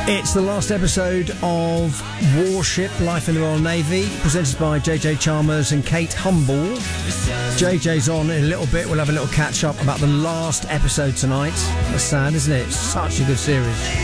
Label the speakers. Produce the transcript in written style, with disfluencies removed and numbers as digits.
Speaker 1: It's the last episode of Warship Life in the Royal Navy, presented by JJ Chalmers and Kate Humble. JJ's on in a little bit. We'll have a little catch up about the last episode tonight. That's sad, isn't it? It's such a good series.